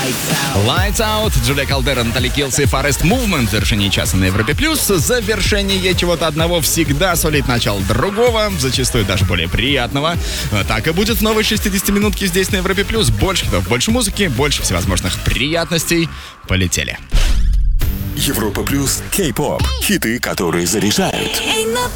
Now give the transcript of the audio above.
Lights Out, Джулия Калдера, Натали Килс и Forest Movement в завершении часа на Европе+. Завершение чего-то одного всегда сулит начало другого, зачастую даже более приятного. Так и будет в новой 60-минутке здесь на Европе+. Больше хитов, больше музыки, больше всевозможных приятностей. Полетели. Европа плюс Кей-поп. Хиты, которые заряжают.